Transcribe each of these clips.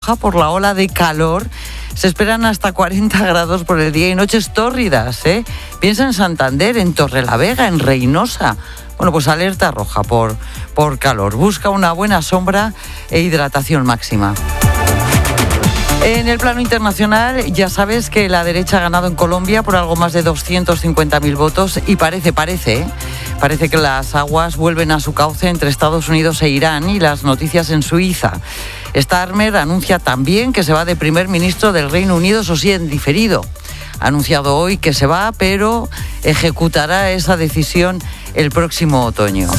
roja por la ola de calor. Se esperan hasta 40 grados por el día y noches tórridas, ¿eh? Piensa en Santander, en Torrelavega, en Reynosa. Bueno, pues alerta roja por calor. Busca una buena sombra e hidratación máxima. En el plano internacional, ya sabes que la derecha ha ganado en Colombia por algo más de 250.000 votos y parece que las aguas vuelven a su cauce entre Estados Unidos e Irán y las noticias en Suiza. Starmer anuncia también que se va de primer ministro del Reino Unido, eso sí, en diferido. Ha anunciado hoy que se va, pero ejecutará esa decisión el próximo otoño.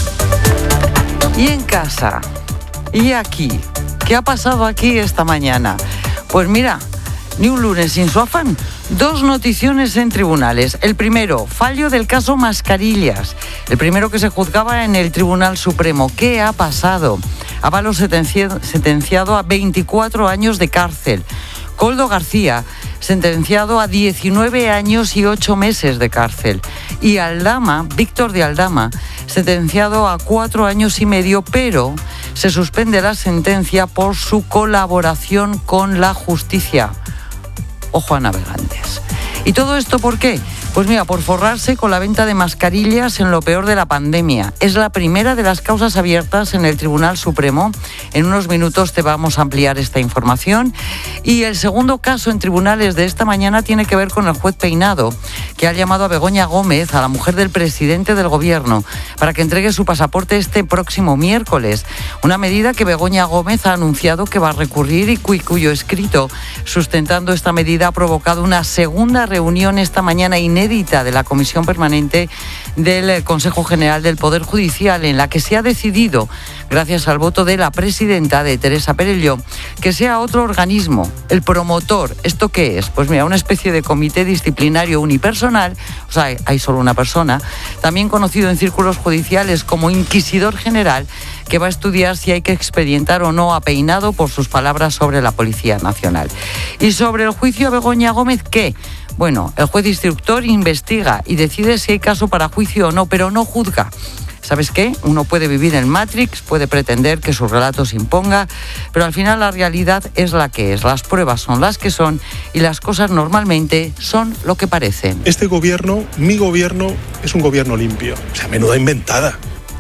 Y en casa, y aquí, ¿qué ha pasado aquí esta mañana? Pues mira, ni un lunes sin su afán. 2 noticiones en tribunales. El primero, fallo del caso Mascarillas. El primero que se juzgaba en el Tribunal Supremo. ¿Qué ha pasado? Ábalos sentenciado a 24 años de cárcel. Koldo García, sentenciado a 19 años y 8 meses de cárcel. Y Aldama, Víctor de Aldama, sentenciado a 4 años y medio, pero se suspende la sentencia por su colaboración con la justicia. Ojo a navegantes. ¿Y todo esto por qué? Pues mira, por forrarse con la venta de mascarillas en lo peor de la pandemia. Es la primera de las causas abiertas en el Tribunal Supremo. En unos minutos te vamos a ampliar esta información. Y el segundo caso en tribunales de esta mañana tiene que ver con el juez Peinado, que ha llamado a Begoña Gómez, a la mujer del presidente del gobierno, para que entregue su pasaporte este próximo miércoles. Una medida que Begoña Gómez ha anunciado que va a recurrir y cuyo escrito sustentando esta medida ha provocado una segunda reunión esta mañana inédita de la Comisión Permanente del Consejo General del Poder Judicial, en la que se ha decidido, gracias al voto de la presidenta, de Teresa Perelló, que sea otro organismo, el promotor. ¿Esto qué es? Pues mira, una especie de comité disciplinario unipersonal, o sea, hay solo una persona, también conocido en círculos judiciales como inquisidor general, que va a estudiar si hay que expedientar o no a Peinado por sus palabras sobre la Policía Nacional. Y sobre el juicio a Begoña Gómez, ¿qué? Bueno, el juez instructor investiga y decide si hay caso para juicio o no, pero no juzga. ¿Sabes qué? Uno puede vivir en Matrix, puede pretender que su relato se imponga, pero al final la realidad es la que es. Las pruebas son las que son y las cosas normalmente son lo que parecen. Este gobierno, mi gobierno, es un gobierno limpio. O sea, menuda inventada.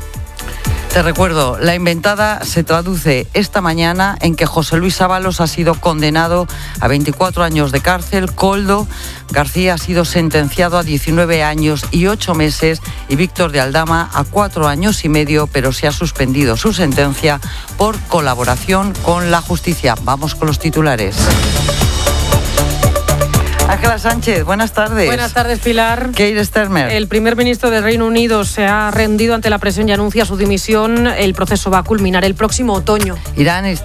Te recuerdo, la inventada se traduce esta mañana en que José Luis Ábalos ha sido condenado a 24 años de cárcel, Koldo García ha sido sentenciado a 19 años y 8 meses y Víctor de Aldama a 4 años y medio, pero se ha suspendido su sentencia por colaboración con la justicia. Vamos con los titulares. Ángela Sánchez, buenas tardes. Buenas tardes, Pilar. Keir Starmer. El primer ministro del Reino Unido se ha rendido ante la presión y anuncia su dimisión. El proceso va a culminar el próximo otoño. Irán es...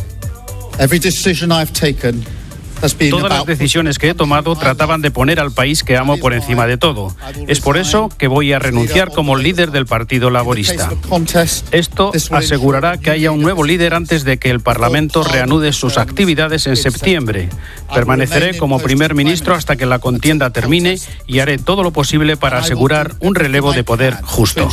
Todas las decisiones que he tomado trataban de poner al país que amo por encima de todo. Es por eso que voy a renunciar como líder del Partido Laborista. Esto asegurará que haya un nuevo líder antes de que el Parlamento reanude sus actividades en septiembre. Permaneceré como primer ministro hasta que la contienda termine y haré todo lo posible para asegurar un relevo de poder justo.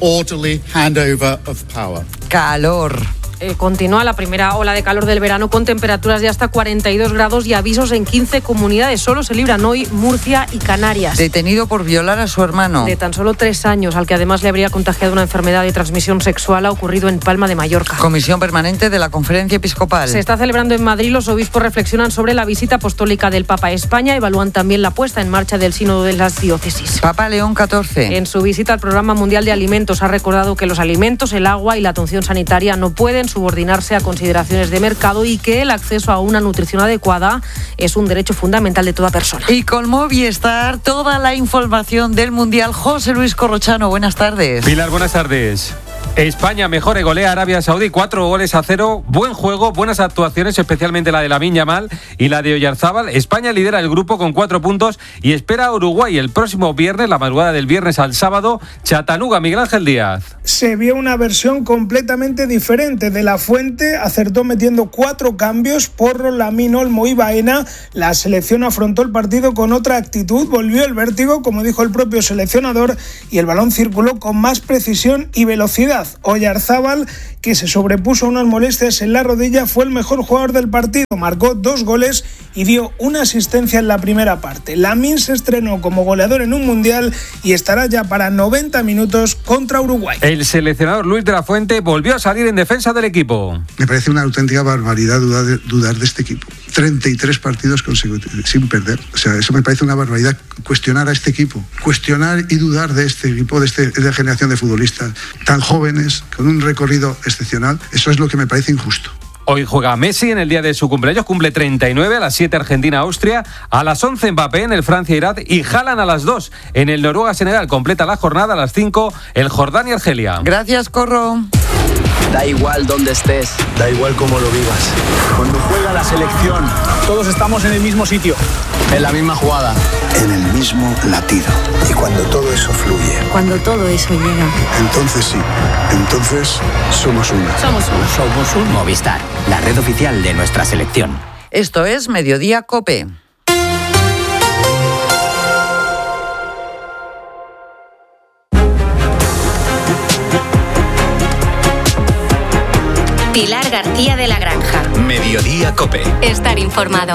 Calor. Continúa la primera ola de calor del verano con temperaturas de hasta 42 grados y avisos en 15 comunidades. Solo se libran hoy Murcia y Canarias. Detenido por violar a su hermano. De tan solo 3 años, al que además le habría contagiado una enfermedad de transmisión sexual, ha ocurrido en Palma de Mallorca. Comisión Permanente de la Conferencia Episcopal. Se está celebrando en Madrid. Los obispos reflexionan sobre la visita apostólica del Papa a España. Evalúan también la puesta en marcha del Sínodo de las Diócesis. Papa León XIV. En su visita al Programa Mundial de Alimentos ha recordado que los alimentos, el agua y la atención sanitaria no pueden subordinarse a consideraciones de mercado y que el acceso a una nutrición adecuada es un derecho fundamental de toda persona. Y con Movistar, toda la información del Mundial. José Luis Corrochano, buenas tardes. Pilar, buenas tardes. España mejora y golea a Arabia Saudí 4-0. Buen juego, buenas actuaciones, especialmente la de Lamine Yamal y la de Oyarzábal. España lidera el grupo con 4 puntos y espera a Uruguay el próximo viernes, la madrugada del viernes al sábado, Chattanooga. Miguel Ángel Díaz. Se vio una versión completamente diferente. De la Fuente acertó metiendo 4 cambios, Porro, Lamine, Olmo y Baena. La selección afrontó el partido con otra actitud, volvió el vértigo, como dijo el propio seleccionador, y el balón circuló con más precisión y velocidad. Oyarzábal, que se sobrepuso a unas molestias en la rodilla, fue el mejor jugador del partido. Marcó 2 goles y dio una asistencia en la primera parte. Lamine se estrenó como goleador en un mundial y estará ya para 90 minutos contra Uruguay. El seleccionador Luis de la Fuente volvió a salir en defensa del equipo. Me parece una auténtica barbaridad dudar de este equipo. 33 partidos consecutivos sin perder. O sea, eso me parece una barbaridad. Cuestionar a este equipo, cuestionar y dudar de este equipo, de la generación de futbolistas tan jóvenes, con un recorrido excepcional. Eso es lo que me parece injusto. Hoy juega Messi en el día de su cumpleaños, cumple 39, a las 7 Argentina-Austria, a las 11 Mbappé en el Francia-Irak y Haaland a las 2 en el Noruega-Senegal. Completa la jornada a las 5 el Jordania-Argelia. Gracias, Corro. Da igual dónde estés, Da igual cómo lo vivas. cuando juega la selección, Todos estamos en el mismo sitio. en la misma jugada. En el mismo latido. Y cuando todo eso fluye, Cuando todo eso llega. entonces sí, entonces somos uno. Somos un Movistar, la red oficial de nuestra selección. Esto es Mediodía COPE. Pilar García de la Granja. Mediodía COPE. Estar informado.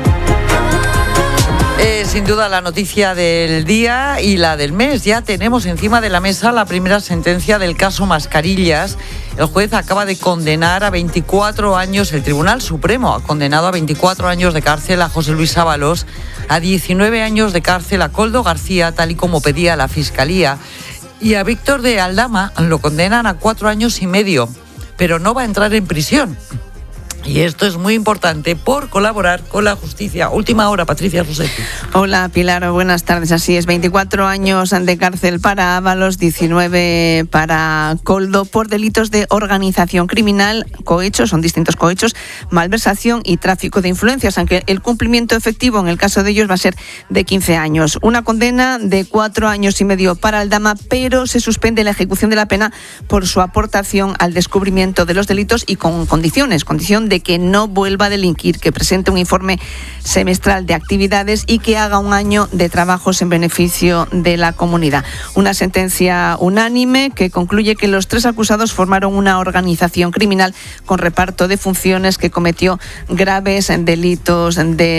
Sin duda la noticia del día y la del mes. Ya tenemos encima de la mesa la primera sentencia del caso Mascarillas. El juez acaba de condenar a 24 años, el Tribunal Supremo ha condenado a 24 años de cárcel a José Luis Ábalos, a 19 años de cárcel a Koldo García, tal y como pedía la Fiscalía, y a Víctor de Aldama lo condenan a 4 años y medio, pero no va a entrar en prisión. Y esto es muy importante por colaborar con la justicia. Última hora, Patricia Rossetti. Hola, Pilar, buenas tardes. Así es, 24 años de cárcel para Ábalos, 19 para Koldo por delitos de organización criminal, cohechos, son distintos cohechos, malversación y tráfico de influencias, aunque el cumplimiento efectivo en el caso de ellos va a ser de 15 años. Una condena de 4 años y medio para Aldama, pero se suspende la ejecución de la pena por su aportación al descubrimiento de los delitos y con condición de que no vuelva a delinquir, que presente un informe semestral de actividades y que haga un año de trabajos en beneficio de la comunidad. Una sentencia unánime que concluye que los 3 acusados formaron una organización criminal con reparto de funciones que cometió graves delitos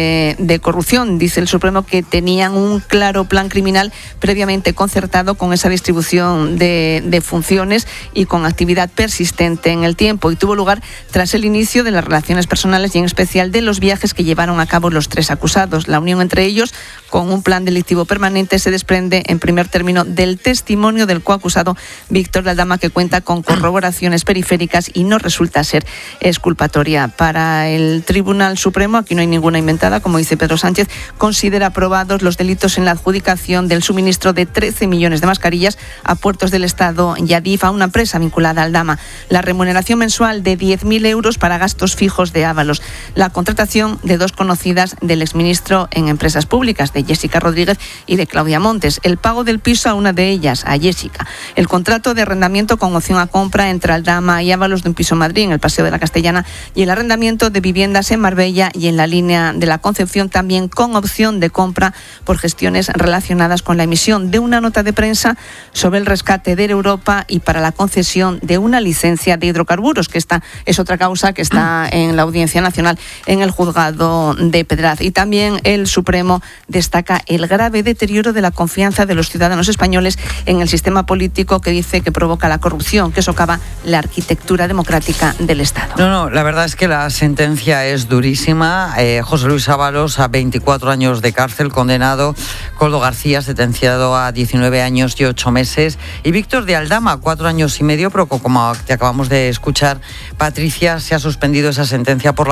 de corrupción. Dice el Supremo que tenían un claro plan criminal previamente concertado con esa distribución de funciones y con actividad persistente en el tiempo, y tuvo lugar tras el inicio de las relaciones personales y en especial de los viajes que llevaron a cabo los 3 acusados. La unión entre ellos con un plan delictivo permanente se desprende en primer término del testimonio del coacusado Víctor de Aldama, que cuenta con corroboraciones periféricas y no resulta ser exculpatoria. Para el Tribunal Supremo, aquí no hay ninguna inventada, como dice Pedro Sánchez, considera aprobados los delitos en la adjudicación del suministro de 13 millones de mascarillas a Puertos del Estado y Adif, a una empresa vinculada a Aldama, la remuneración mensual de 10.000 euros para gastos fijos de Ábalos, la contratación de 2 conocidas del exministro en empresas públicas, de Jessica Rodríguez y de Claudia Montes, el pago del piso a una de ellas, a Jessica, el contrato de arrendamiento con opción a compra entre Aldama y Ábalos de un piso en Madrid, en el Paseo de la Castellana, y el arrendamiento de viviendas en Marbella y en la línea de la Concepción, también con opción de compra por gestiones relacionadas con la emisión de una nota de prensa sobre el rescate de Europa y para la concesión de una licencia de hidrocarburos, que esta es otra causa que está en la Audiencia Nacional en el juzgado de Pedraz. Y también el Supremo destaca el grave deterioro de la confianza de los ciudadanos españoles en el sistema político, que dice que provoca la corrupción, que socava la arquitectura democrática del Estado. No, la verdad es que la sentencia es durísima. José Luis Ábalos a 24 años de cárcel, condenado. Koldo García sentenciado a 19 años y 8 meses. Y Víctor de Aldama, 4 años y medio, pero como te acabamos de escuchar, Patricia, se ha suspendido esa sentencia por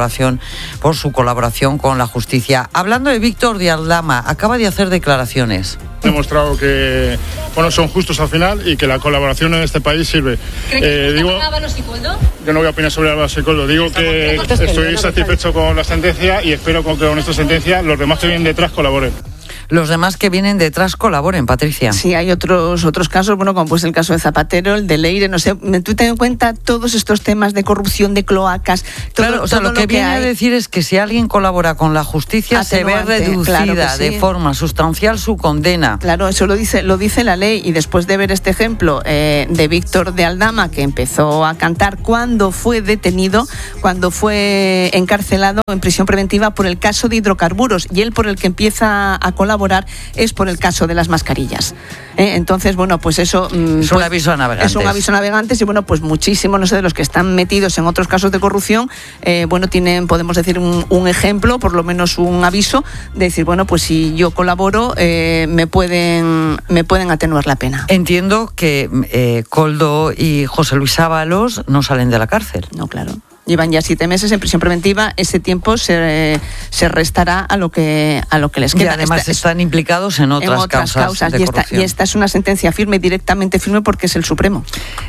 su colaboración con la justicia. Hablando de Víctor de Aldama, acaba de hacer declaraciones. Ha demostrado que son justos al final y que la colaboración en este país sirve. ¿Con Ábalos y Koldo? Yo no voy a opinar sobre Ábalos y Koldo. Digo que estoy satisfecho con la sentencia y espero que con esta sentencia los demás que vienen detrás colaboren. los demás que vienen detrás colaboren, Patricia. Sí, hay otros casos, bueno, como pues el caso de Zapatero, el de Leire, no sé, tú ten en cuenta todos estos temas de corrupción, de cloacas, todo, claro, o sea, todo lo que viene a decir es que si alguien colabora con la justicia se ve reducida claro de forma sustancial su condena. Claro, eso lo dice la ley, y después de ver este ejemplo de Víctor de Aldama, que empezó a cantar cuando fue detenido, cuando fue encarcelado en prisión preventiva por el caso de hidrocarburos, y él por el que empieza a colaborar es por el caso de las mascarillas. Entonces, bueno, pues eso... es un aviso a navegantes. Es un aviso a navegantes, y bueno, pues muchísimos, no sé, de los que están metidos en otros casos de corrupción, bueno, tienen, podemos decir, un ejemplo, por lo menos un aviso, de decir, bueno, pues si yo colaboro, me pueden atenuar la pena. Entiendo que Koldo y José Luis Ábalos no salen de la cárcel. No, claro. Llevan ya 7 meses en prisión preventiva. Ese tiempo se restará a lo que les queda. Y además están implicados en otras causas de corrupción. Y esta es una sentencia firme, directamente firme, porque es el Supremo.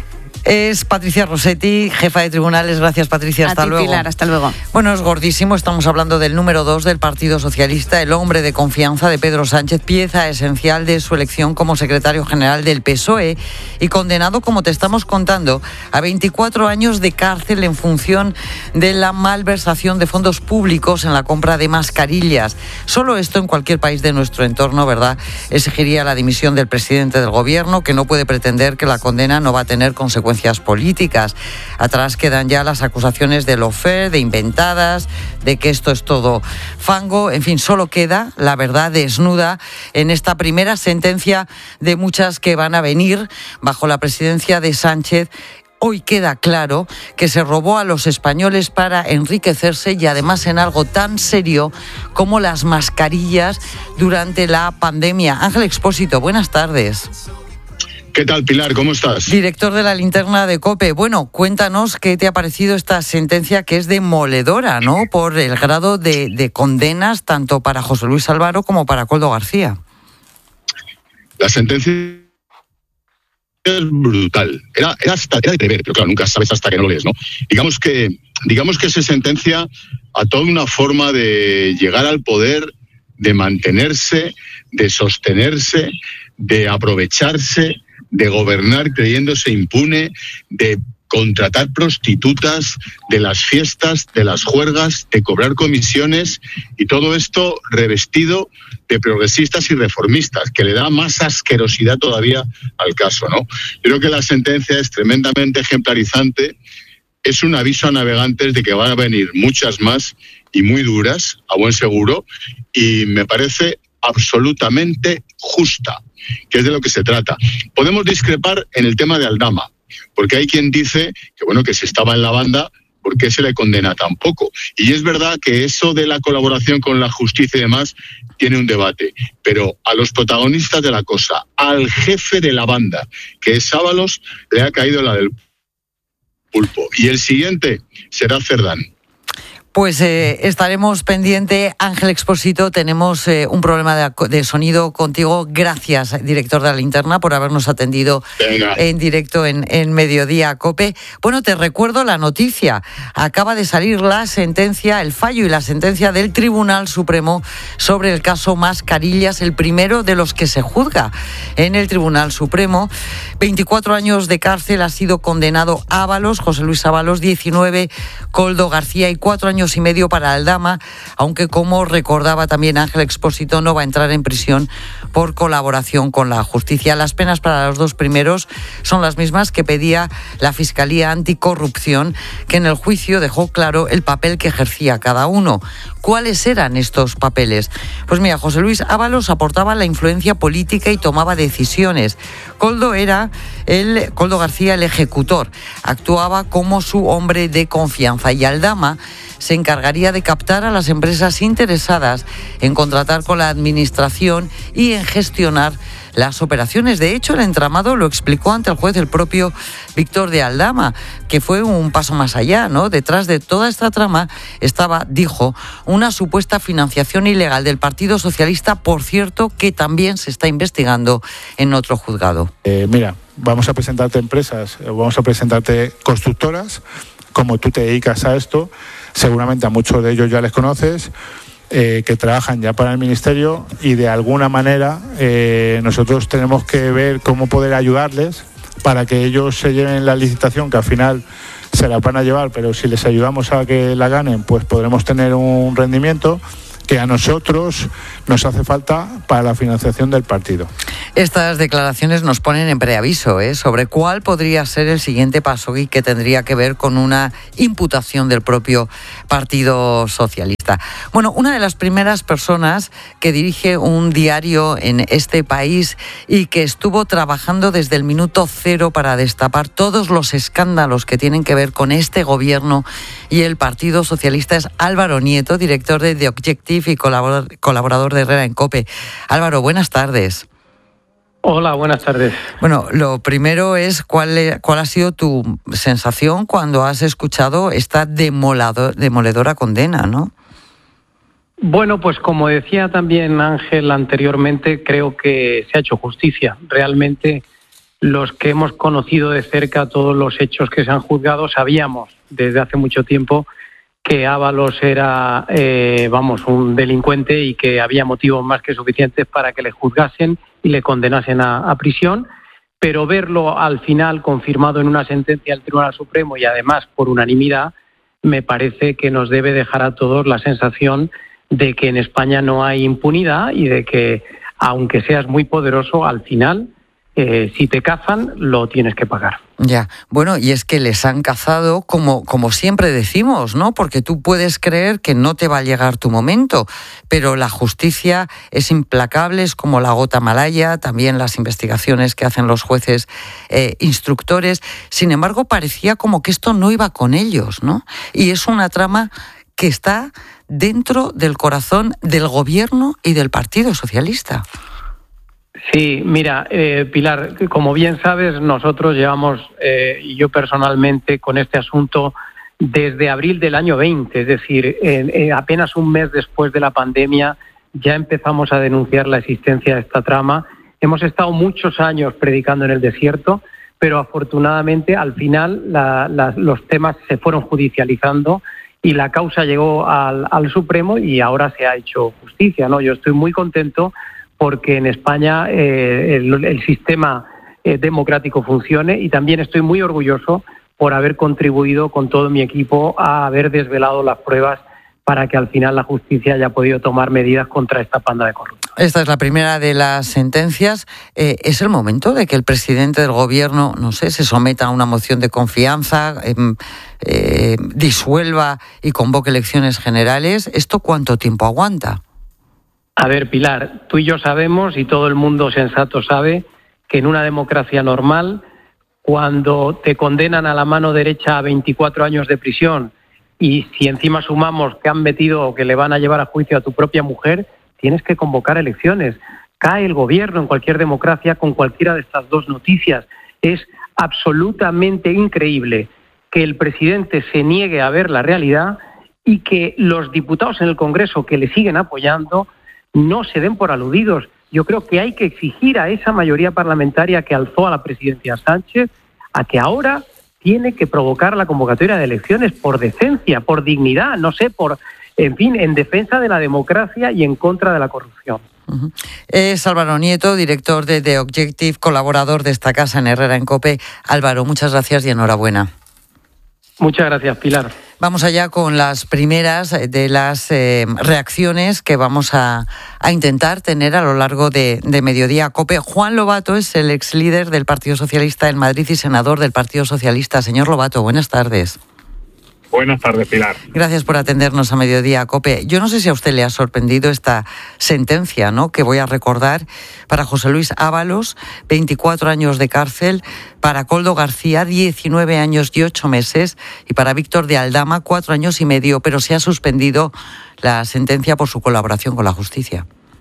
Es Patricia Rossetti, jefa de tribunales. Gracias, Patricia. Hasta luego. Pilar, hasta luego. Bueno, es gordísimo. Estamos hablando del número 2 del Partido Socialista, el hombre de confianza de Pedro Sánchez, pieza esencial de su elección como secretario general del PSOE y condenado, como te estamos contando, a 24 años de cárcel en función de la malversación de fondos públicos en la compra de mascarillas. Solo esto en cualquier país de nuestro entorno, ¿verdad?, exigiría la dimisión del presidente del gobierno, que no puede pretender que la condena no va a tener consecuencias políticas. Atrás quedan ya las acusaciones de lawfare, de inventadas, de que esto es todo fango. En fin, solo queda la verdad desnuda en esta primera sentencia de muchas que van a venir bajo la presidencia de Sánchez. Hoy queda claro que se robó a los españoles para enriquecerse, y además en algo tan serio como las mascarillas durante la pandemia. Ángel Expósito, buenas tardes. ¿Qué tal, Pilar? ¿Cómo estás? Director de la Linterna de COPE. Bueno, cuéntanos qué te ha parecido esta sentencia, que es demoledora, ¿no?, por el grado de condenas tanto para José Luis Álvaro como para Koldo García. La sentencia es brutal. Era de prever, pero claro, nunca sabes hasta que no lo lees, ¿no? Digamos que se sentencia a toda una forma de llegar al poder, de mantenerse, de sostenerse, de aprovecharse, de gobernar creyéndose impune, de contratar prostitutas, de las fiestas, de las juergas, de cobrar comisiones, y todo esto revestido de progresistas y reformistas, que le da más asquerosidad todavía al caso, ¿no? Yo creo que la sentencia es tremendamente ejemplarizante, es un aviso a navegantes de que van a venir muchas más y muy duras, a buen seguro, y me parece absolutamente justa, que es de lo que se trata. Podemos discrepar en el tema de Aldama, porque hay quien dice que, bueno, que si estaba en la banda, ¿por qué se le condena tan poco? Y es verdad que eso de la colaboración con la justicia y demás tiene un debate, pero a los protagonistas de la cosa, al jefe de la banda, que es Ábalos, le ha caído la del pulpo. Y el siguiente será Cerdán. Pues estaremos pendiente. Ángel Expósito, tenemos un problema de sonido contigo. Gracias, director de la Linterna, por habernos atendido en directo en Mediodía COPE. Bueno, te recuerdo la noticia. Acaba de salir la sentencia, el fallo y la sentencia del Tribunal Supremo sobre el caso Mascarillas, el primero de los que se juzga en el Tribunal Supremo. 24 años de cárcel ha sido condenado Ábalos, José Luis Ábalos, 19, Koldo García, y 4 años y medio para Aldama, aunque, como recordaba también Ángel Expósito, no va a entrar en prisión por colaboración con la justicia. Las penas para los dos primeros son las mismas que pedía la Fiscalía Anticorrupción, que en el juicio dejó claro el papel que ejercía cada uno. ¿Cuáles eran estos papeles? Pues mira, José Luis Ábalos aportaba la influencia política y tomaba decisiones. Koldo García, el ejecutor, actuaba como su hombre de confianza, y Aldama se encargaría de captar a las empresas interesadas en contratar con la administración y en gestionar las operaciones. De hecho, el entramado lo explicó ante el juez el propio Víctor de Aldama, que fue un paso más allá, ¿no? Detrás de toda esta trama estaba, dijo, una supuesta financiación ilegal del Partido Socialista, por cierto, que también se está investigando en otro juzgado. Mira, vamos a presentarte empresas, vamos a presentarte constructoras. Como tú te dedicas a esto, seguramente a muchos de ellos ya les conoces. que trabajan ya para el Ministerio y de alguna manera nosotros tenemos que ver cómo poder ayudarles para que ellos se lleven la licitación, que al final se la van a llevar, pero si les ayudamos a que la ganen, pues podremos tener un rendimiento que a nosotros nos hace falta para la financiación del partido. Estas declaraciones nos ponen en preaviso sobre cuál podría ser el siguiente paso y que tendría que ver con una imputación del propio Partido Socialista. Bueno, una de las primeras personas que dirige un diario en este país y que estuvo trabajando desde el minuto cero para destapar todos los escándalos que tienen que ver con este gobierno y el Partido Socialista es Álvaro Nieto, director de The Objective y colaborador de Herrera en COPE. Álvaro, buenas tardes. Hola, buenas tardes. Bueno, lo primero es ¿cuál ha sido tu sensación cuando has escuchado esta demoledora condena, ¿no? Bueno, pues como decía también Ángel anteriormente, creo que se ha hecho justicia. Realmente los que hemos conocido de cerca todos los hechos que se han juzgado sabíamos desde hace mucho tiempo que Ábalos era, un delincuente y que había motivos más que suficientes para que le juzgasen y le condenasen a prisión, pero verlo al final confirmado en una sentencia del Tribunal Supremo y además por unanimidad, me parece que nos debe dejar a todos la sensación de que en España no hay impunidad y de que, aunque seas muy poderoso, al final, si te cazan, lo tienes que pagar. Ya, bueno, y es que les han cazado como siempre decimos, ¿no? Porque tú puedes creer que no te va a llegar tu momento, pero la justicia es implacable, es como la gota malaya, también las investigaciones que hacen los jueces instructores. Sin embargo, parecía como que esto no iba con ellos, ¿no? Y es una trama que está dentro del corazón del gobierno y del Partido Socialista. Sí, mira, Pilar, como bien sabes, nosotros llevamos, y yo personalmente, con este asunto desde abril del año 20, es decir, apenas un mes después de la pandemia ya empezamos a denunciar la existencia de esta trama. Hemos estado muchos años predicando en el desierto, pero afortunadamente al final los temas se fueron judicializando y la causa llegó al Supremo y ahora se ha hecho justicia, ¿no? Yo estoy muy contento porque en España el sistema democrático funcione y también estoy muy orgulloso por haber contribuido con todo mi equipo a haber desvelado las pruebas para que al final la justicia haya podido tomar medidas contra esta panda de corruptos. Esta es la primera de las sentencias. ¿Es el momento de que el presidente del gobierno, no sé, se someta a una moción de confianza, disuelva y convoque elecciones generales? ¿Esto cuánto tiempo aguanta? A ver, Pilar, tú y yo sabemos, y todo el mundo sensato sabe, que en una democracia normal, cuando te condenan a la mano derecha a 24 años de prisión y si encima sumamos que han metido o que le van a llevar a juicio a tu propia mujer, tienes que convocar elecciones. Cae el gobierno en cualquier democracia con cualquiera de estas dos noticias. Es absolutamente increíble que el presidente se niegue a ver la realidad y que los diputados en el Congreso que le siguen apoyando no se den por aludidos. Yo creo que hay que exigir a esa mayoría parlamentaria que alzó a la presidencia Sánchez a que ahora tiene que provocar la convocatoria de elecciones por decencia, por dignidad, no sé, en defensa de la democracia y en contra de la corrupción. Uh-huh. Es Álvaro Nieto, director de The Objective, colaborador de esta casa en Herrera en COPE. Álvaro, muchas gracias y enhorabuena. Muchas gracias, Pilar. Vamos allá con las primeras de las reacciones que vamos a intentar tener a lo largo de Mediodía COPE. Juan Lobato es el ex líder del Partido Socialista en Madrid y senador del Partido Socialista. Señor Lobato, buenas tardes. Buenas tardes, Pilar. Gracias por atendernos a Mediodía COPE. Yo no sé si a usted le ha sorprendido esta sentencia, ¿no?, que voy a recordar para José Luis Ábalos, 24 años de cárcel, para Koldo García, 19 años y 8 meses, y para Víctor de Aldama, 4 años y medio, pero se ha suspendido la sentencia por su colaboración con la justicia.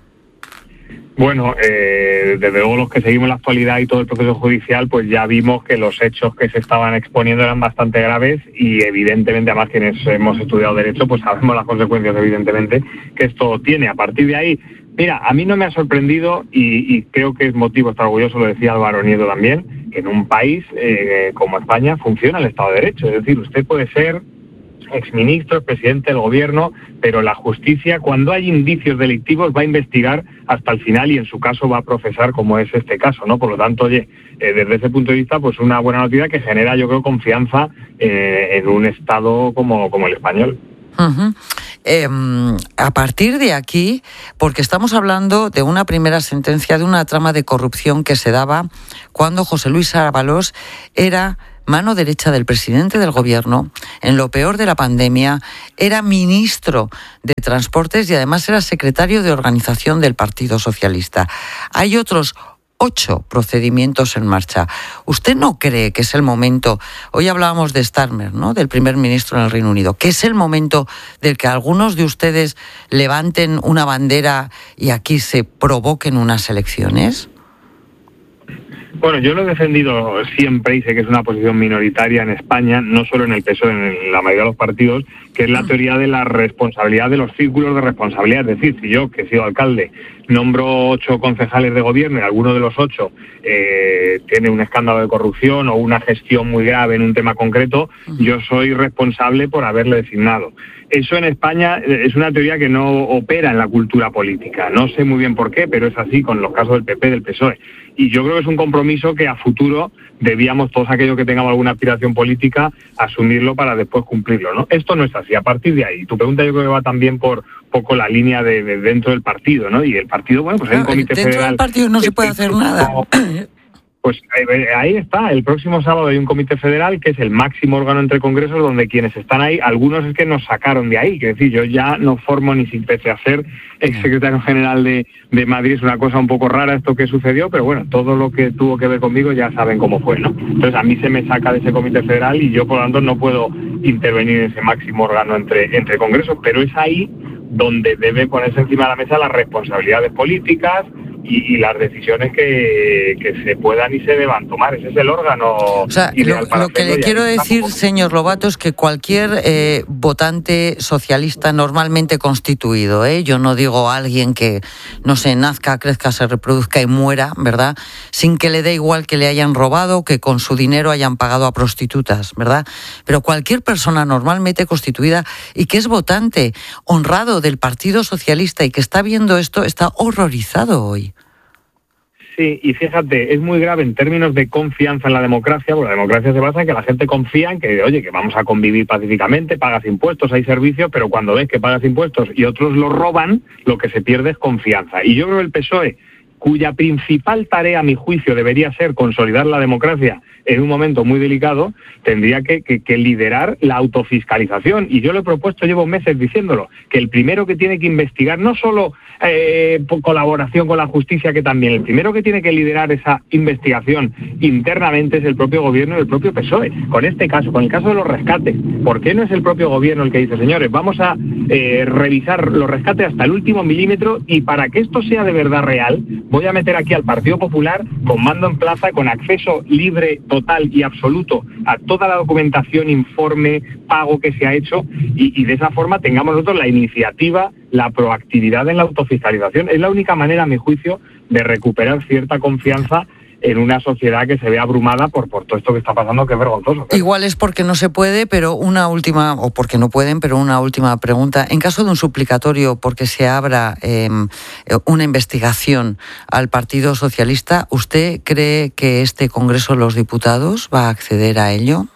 Bueno, desde luego los que seguimos la actualidad y todo el proceso judicial, pues ya vimos que los hechos que se estaban exponiendo eran bastante graves y evidentemente, además quienes hemos estudiado Derecho, pues sabemos las consecuencias evidentemente que esto tiene. A partir de ahí, mira, a mí no me ha sorprendido y creo que es motivo de estar orgulloso, lo decía Álvaro Nieto también, que en un país como España funciona el Estado de Derecho. Es decir, usted puede ser exministro, presidente del gobierno, pero la justicia, cuando hay indicios delictivos, va a investigar hasta el final y en su caso va a procesar, como es este caso, ¿no? Por lo tanto, oye, desde ese punto de vista, pues una buena noticia que genera, yo creo, confianza en un Estado como el español. Uh-huh. A partir de aquí, porque estamos hablando de una primera sentencia de una trama de corrupción que se daba cuando José Luis Ábalos era mano derecha del presidente del gobierno, en lo peor de la pandemia, era ministro de Transportes y además era secretario de organización del Partido Socialista. Hay otros 8 procedimientos en marcha. ¿Usted no cree que es el momento, hoy hablábamos de Starmer, ¿no?, del primer ministro en el Reino Unido, que es el momento del que algunos de ustedes levanten una bandera y aquí se provoquen unas elecciones? Bueno, yo lo he defendido siempre y sé que es una posición minoritaria en España, no solo en el PSOE, en la mayoría de los partidos, que es la teoría de la responsabilidad de los círculos de responsabilidad. Es decir, si yo, que he sido alcalde, nombro 8 concejales de gobierno y alguno de los 8 tiene un escándalo de corrupción o una gestión muy grave en un tema concreto, yo soy responsable por haberle designado. Eso en España es una teoría que no opera en la cultura política. No sé muy bien por qué, pero es así con los casos del PP, del PSOE. Y yo creo que es un compromiso que a futuro debíamos, todos aquellos que tengamos alguna aspiración política, asumirlo para después cumplirlo, ¿no? Esto no es así. A partir de ahí, tu pregunta yo creo que va también por poco la línea de dentro del partido, ¿no? Y el partido, bueno, pues hay un comité federal. Dentro del partido no se puede hacer nada. Pues ahí está, el próximo sábado hay un comité federal que es el máximo órgano entre congresos donde quienes están ahí, algunos es que nos sacaron de ahí, que decir, yo ya no formo ni si pese a ser exsecretario general de Madrid, es una cosa un poco rara esto que sucedió, pero bueno, todo lo que tuvo que ver conmigo ya saben cómo fue, ¿no? Entonces a mí se me saca de ese comité federal y yo por lo tanto no puedo intervenir en ese máximo órgano entre congresos, pero es ahí donde debe ponerse encima de la mesa las responsabilidades políticas y las decisiones que se puedan y se deban tomar. Ese es el órgano. O sea, lo que le quiero decir, señor Lobato, es que cualquier votante socialista normalmente constituido, yo no digo alguien que, no sé, nazca, crezca, se reproduzca y muera, ¿verdad?, sin que le dé igual que le hayan robado, que con su dinero hayan pagado a prostitutas, ¿verdad? Pero cualquier persona normalmente constituida y que es votante honrado del Partido Socialista y que está viendo esto, está horrorizado hoy. Sí, y fíjate, es muy grave en términos de confianza en la democracia, porque la democracia se basa en que la gente confía en que, oye, que vamos a convivir pacíficamente, pagas impuestos, hay servicios, pero cuando ves que pagas impuestos y otros los roban, lo que se pierde es confianza. Y yo creo que el PSOE, cuya principal tarea, a mi juicio, debería ser consolidar la democracia en un momento muy delicado, tendría que liderar la autofiscalización. Y yo lo he propuesto, llevo meses diciéndolo, que el primero que tiene que investigar, no solo por colaboración con la justicia, que también, el primero que tiene que liderar esa investigación internamente es el propio gobierno y el propio PSOE. Con este caso, con el caso de los rescates, ¿por qué no es el propio gobierno el que dice, señores, vamos a revisar los rescates hasta el último milímetro y para que esto sea de verdad real, voy a meter aquí al Partido Popular con mando en plaza, con acceso libre, total y absoluto a toda la documentación, informe, pago que se ha hecho y de esa forma tengamos nosotros la iniciativa, la proactividad en la autofiscalización. Es la única manera, a mi juicio, de recuperar cierta confianza en una sociedad que se ve abrumada por todo esto que está pasando, que es vergonzoso. Igual es porque no se puede, pero una última, o porque no pueden, pero una última pregunta. En caso de un suplicatorio porque se abra una investigación al Partido Socialista, ¿usted cree que este Congreso de los Diputados va a acceder a ello?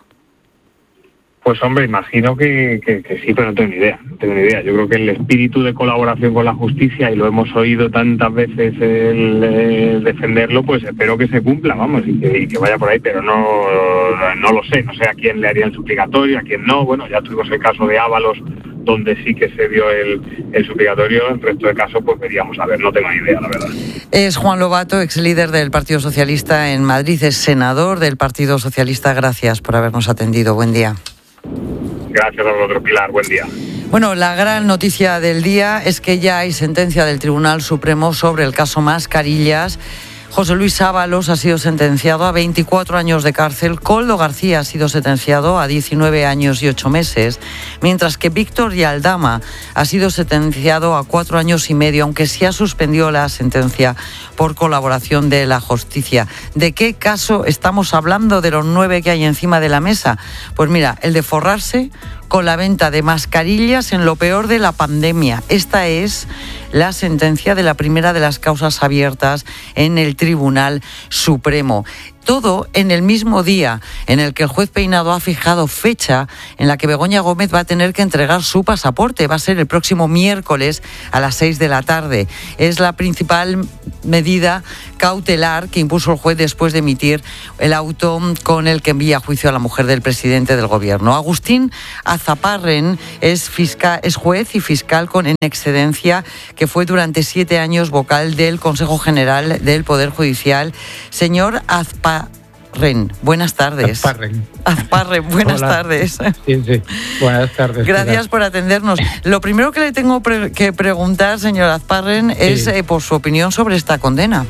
Pues hombre, imagino que sí, pero no tengo ni idea. Yo creo que el espíritu de colaboración con la justicia, y lo hemos oído tantas veces el defenderlo, pues espero que se cumpla, vamos, y que vaya por ahí, pero no lo sé. No sé a quién le haría el suplicatorio, a quién no. Bueno, ya tuvimos el caso de Ábalos, donde sí que se dio el suplicatorio. El resto de casos, pues veríamos a ver, no tengo ni idea, la verdad. Es Juan Lobato, ex líder del Partido Socialista en Madrid, es senador del Partido Socialista. Gracias por habernos atendido. Buen día. Gracias a vosotros, Pilar. Buen día. Bueno, la gran noticia del día es que ya hay sentencia del Tribunal Supremo sobre el caso Mascarillas. José Luis Ábalos ha sido sentenciado a 24 años de cárcel, Koldo García ha sido sentenciado a 19 años y 8 meses, mientras que Víctor Yaldama ha sido sentenciado a 4 años y medio, aunque sí ha suspendido la sentencia por colaboración de la justicia. ¿De qué caso estamos hablando de los 9 que hay encima de la mesa? Pues mira, el de forrarse con la venta de mascarillas en lo peor de la pandemia. Esta es la sentencia de la primera de las causas abiertas en el Tribunal Supremo. Todo en el mismo día en el que el juez Peinado ha fijado fecha en la que Begoña Gómez va a tener que entregar su pasaporte. Va a ser el próximo miércoles a las 6 de la tarde. Es la principal medida cautelar que impuso el juez después de emitir el auto con el que envía a juicio a la mujer del presidente del gobierno. Agustín Azaparren es juez y fiscal en excedencia, que fue durante 7 años vocal del Consejo General del Poder Judicial. Señor Azparren, buenas tardes. Azparren, buenas tardes. Sí, buenas tardes. Gracias por atendernos. Lo primero que le tengo que preguntar, señor Azparren, es por su opinión sobre esta condena.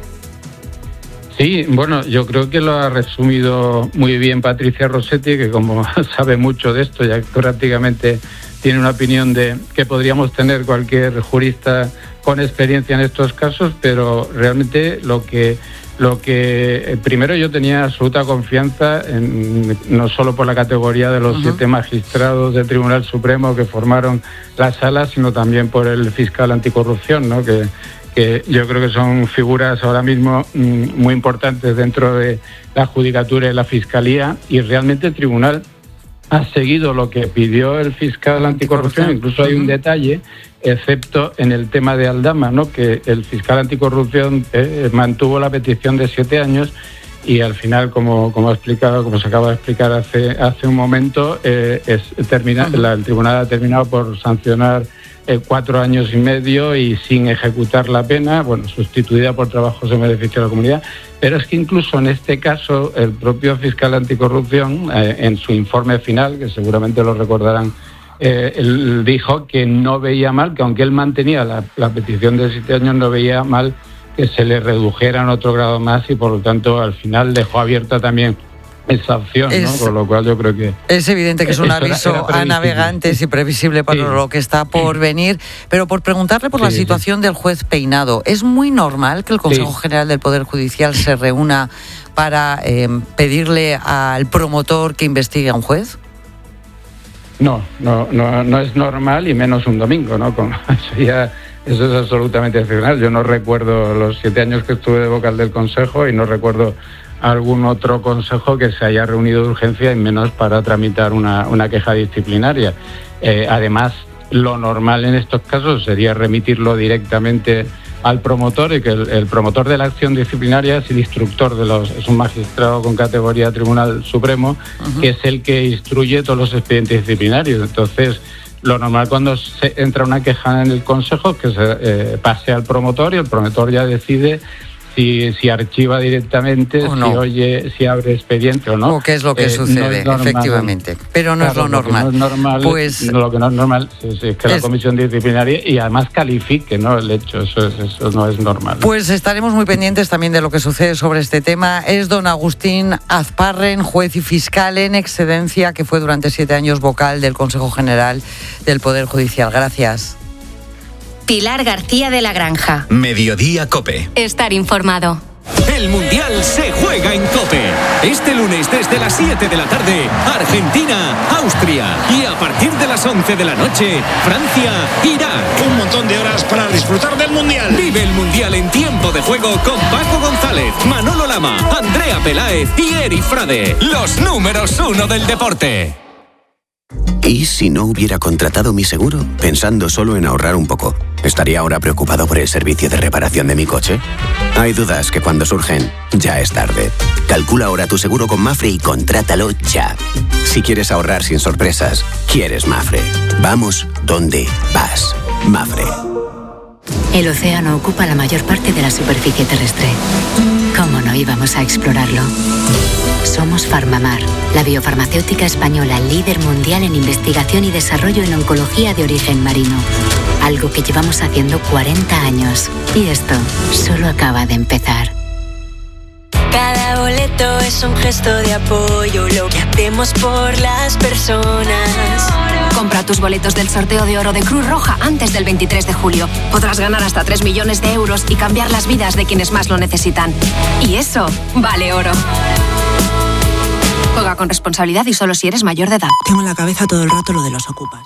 Sí, bueno, yo creo que lo ha resumido muy bien Patricia Rossetti, que como sabe mucho de esto, ya prácticamente tiene una opinión que podríamos tener cualquier jurista con experiencia en estos casos, pero realmente lo que primero, yo tenía absoluta confianza no solo por la categoría de los 7 magistrados del Tribunal Supremo que formaron la sala, sino también por el fiscal anticorrupción, ¿no? que yo creo que son figuras ahora mismo muy importantes dentro de la judicatura y la fiscalía, y realmente el tribunal ha seguido lo que pidió el fiscal anticorrupción. Incluso hay un detalle, excepto en el tema de Aldama, ¿no? Que el fiscal anticorrupción mantuvo la petición de 7 años y al final, como se acaba de explicar hace un momento, el tribunal ha terminado por sancionar 4 años y medio y sin ejecutar la pena, sustituida por trabajos en beneficio de la comunidad. Pero es que incluso en este caso el propio fiscal anticorrupción, en su informe final, que seguramente lo recordarán, él dijo que no veía mal, que aunque él mantenía la petición de 7 años, no veía mal que se le redujera en otro grado más, y por lo tanto al final dejó abierta también esa opción, ¿no? Por lo cual yo creo que es evidente que es un aviso a navegantes y previsible para lo que está por venir. Pero por preguntarle por la situación del juez Peinado, ¿es muy normal que el Consejo General del Poder Judicial se reúna para pedirle al promotor que investigue a un juez? No es normal, y menos un domingo, ¿no? Eso es absolutamente excepcional. Yo no recuerdo los 7 años que estuve de vocal del Consejo, y no recuerdo algún otro consejo que se haya reunido de urgencia, y menos para tramitar una queja disciplinaria. Además, lo normal en estos casos sería remitirlo directamente al promotor, y que el promotor de la acción disciplinaria es el instructor es un magistrado con categoría Tribunal Supremo, que es el que instruye todos los expedientes disciplinarios. Entonces, lo normal cuando se entra una queja en el Consejo es que se pase al promotor, y el promotor ya decide si archiva directamente, si abre expediente o no. O qué es lo que sucede, efectivamente. Pero no es lo normal. Lo que no es normal, lo que no es normal es que la comisión disciplinaria, y además califique, ¿no?, el hecho. Eso no es normal. Pues estaremos muy pendientes también de lo que sucede sobre este tema. Es don Agustín Azparren, juez y fiscal en excedencia, que fue durante 7 años vocal del Consejo General del Poder Judicial. Gracias. Pilar García de la Granja. Mediodía COPE. Estar informado. El Mundial se juega en COPE. Este lunes desde las 7 de la tarde, Argentina, Austria. Y a partir de las 11 de la noche, Francia, Irak. Un montón de horas para disfrutar del Mundial. Vive el Mundial en tiempo de juego con Paco González, Manolo Lama, Andrea Peláez y Eri Frade. Los números 1 del deporte. ¿Y si no hubiera contratado mi seguro? Pensando solo en ahorrar un poco, ¿estaría ahora preocupado por el servicio de reparación de mi coche? Hay dudas que cuando surgen, ya es tarde. Calcula ahora tu seguro con Mafre y contrátalo ya. Si quieres ahorrar sin sorpresas, quieres Mafre. Vamos donde vas. Mafre. El océano ocupa la mayor parte de la superficie terrestre. ¿Cómo no íbamos a explorarlo? Somos Farmamar, la biofarmacéutica española líder mundial en investigación y desarrollo en oncología de origen marino. Algo que llevamos haciendo 40 años. Y esto solo acaba de empezar. Cada boleto es un gesto de apoyo, lo que hacemos por las personas. Compra tus boletos del sorteo de oro de Cruz Roja antes del 23 de julio. Podrás ganar hasta 3 millones de euros y cambiar las vidas de quienes más lo necesitan. Y eso vale oro. Juega Juega con responsabilidad y solo si eres mayor de edad. Tengo en la cabeza todo el rato lo de los ocupas.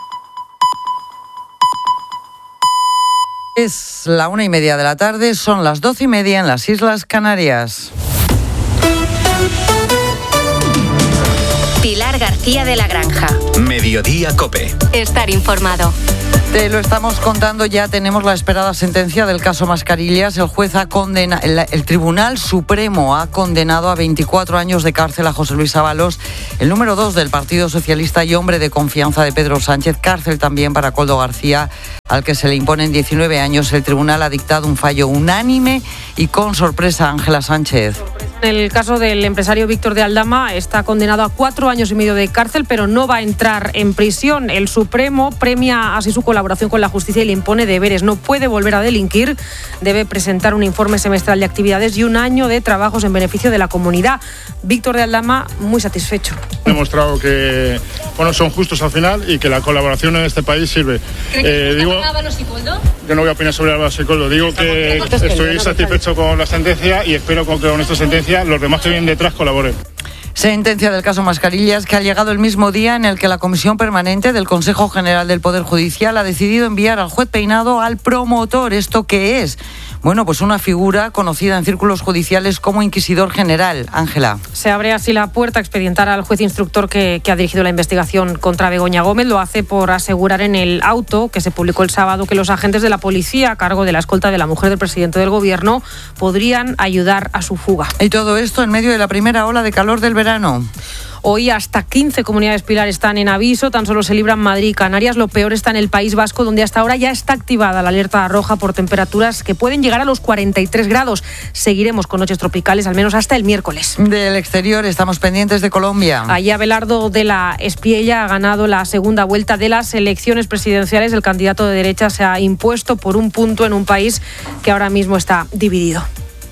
Es la 1:30 de la tarde, son las 12:30 en las Islas Canarias. Pilar García de la Granja. Mediodía COPE. Estar informado. Te lo estamos contando, ya tenemos la esperada sentencia del caso Mascarillas. El juez el Tribunal Supremo ha condenado a 24 años de cárcel a José Luis Ábalos, el número 2 del Partido Socialista y hombre de confianza de Pedro Sánchez. Cárcel también para Koldo García, al que se le imponen 19 años. El tribunal ha dictado un fallo unánime y con sorpresa, Ángela Sánchez. En el caso del empresario Víctor de Aldama, está condenado a 4 años y medio de cárcel, pero no va a entrar en prisión. El Supremo premia así su colaboración con la justicia y le impone deberes. No puede volver a delinquir, debe presentar un informe semestral de actividades y un año de trabajos en beneficio de la comunidad. Víctor de Aldama, muy satisfecho. He demostrado que son justos al final y que la colaboración en este país sirve. Ábalos y Koldo? Yo no voy a opinar sobre Ábalos y Koldo. Digo que estoy satisfecho con la sentencia y espero que con esta sentencia los demás que vienen detrás colaboren. Sentencia del caso Mascarillas que ha llegado el mismo día en el que la Comisión Permanente del Consejo General del Poder Judicial ha decidido enviar al juez Peinado al promotor. ¿Esto qué es? Bueno, pues una figura conocida en círculos judiciales como inquisidor general. Ángela. Se abre así la puerta a expedientar al juez instructor que ha dirigido la investigación contra Begoña Gómez. Lo hace por asegurar en el auto que se publicó el sábado que los agentes de la policía a cargo de la escolta de la mujer del presidente del gobierno podrían ayudar a su fuga. Y todo esto en medio de la primera ola de calor del verano. Hoy hasta 15 comunidades Pilar están en aviso, tan solo se libran Madrid y Canarias. Lo peor está en el País Vasco, donde hasta ahora ya está activada la alerta roja por temperaturas que pueden llegar a los 43 grados. Seguiremos con noches tropicales al menos hasta el miércoles. Del exterior estamos pendientes de Colombia. Allí Abelardo de la Espiella ha ganado la segunda vuelta de las elecciones presidenciales. El candidato de derecha se ha impuesto por un punto en un país que ahora mismo está dividido.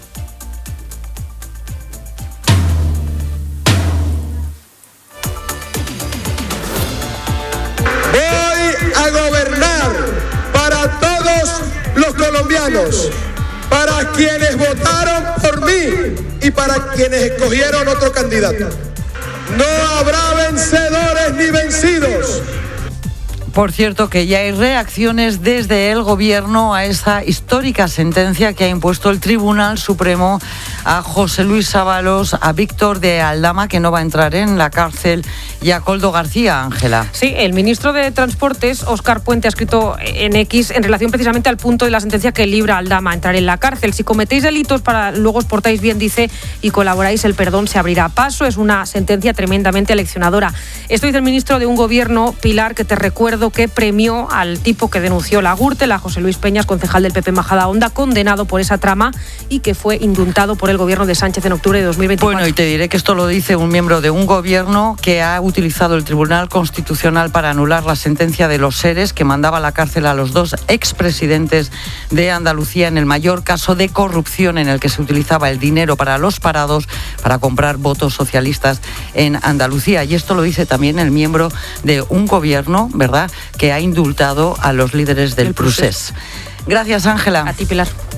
A gobernar para todos los colombianos, para quienes votaron por mí y para quienes escogieron otro candidato. No habrá vencedores ni vencidos. Por cierto, que ya hay reacciones desde el gobierno a esa histórica sentencia que ha impuesto el Tribunal Supremo a José Luis Ábalos, a Víctor de Aldama, que no va a entrar en la cárcel, y a Koldo García, Ángela. Sí, el ministro de Transportes, Óscar Puente, ha escrito en X en relación precisamente al punto de la sentencia que libra a Aldama a entrar en la cárcel. Si cometéis delitos, luego os portáis bien, dice, y colaboráis, el perdón se abrirá paso. Es una sentencia tremendamente aleccionadora. Esto dice el ministro de un gobierno, Pilar, que te recuerdo que premió al tipo que denunció la Gürtel, a José Luis Peñas, concejal del PP Majadahonda, condenado por esa trama y que fue indultado por el gobierno de Sánchez en octubre de 2024. Bueno, y te diré que esto lo dice un miembro de un gobierno que ha utilizado el Tribunal Constitucional para anular la sentencia de los SERES que mandaba a la cárcel a los 2 expresidentes de Andalucía en el mayor caso de corrupción en el que se utilizaba el dinero para los parados para comprar votos socialistas en Andalucía. Y esto lo dice también el miembro de un gobierno, ¿verdad?, que ha indultado a los líderes del Procés. Gracias, Ángela. A ti, Pilar.